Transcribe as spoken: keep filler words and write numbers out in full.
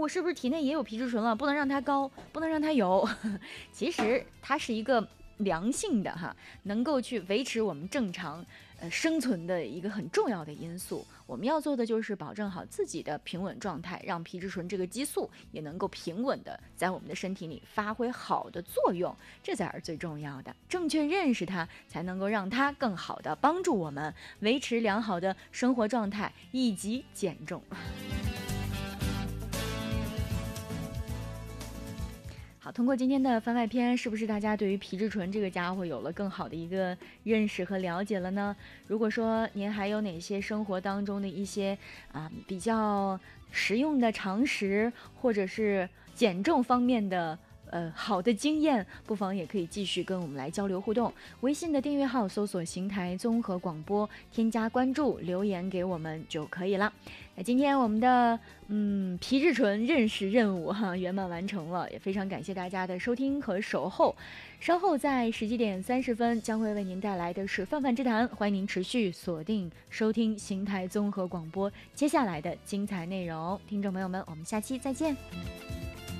我是不是体内也有皮质醇了？不能让它高，不能让它有。其实它是一个良性的哈，能够去维持我们正常呃生存的一个很重要的因素。我们要做的就是保证好自己的平稳状态，让皮质醇这个激素也能够平稳的在我们的身体里发挥好的作用，这才是最重要的。正确认识它，才能够让它更好的帮助我们维持良好的生活状态以及减重。好，通过今天的番外篇，是不是大家对于皮质醇这个家伙有了更好的一个认识和了解了呢？如果说您还有哪些生活当中的一些啊比较实用的常识，或者是减重方面的呃好的经验，不妨也可以继续跟我们来交流互动。微信的订阅号搜索邢台综合广播，添加关注，留言给我们就可以了。那今天我们的嗯皮质醇认识任务哈圆满完成了，也非常感谢大家的收听和守候。稍后在十七点三十分将会为您带来的是泛泛之谈，欢迎您持续锁定收听邢台综合广播接下来的精彩内容。听众朋友们，我们下期再见。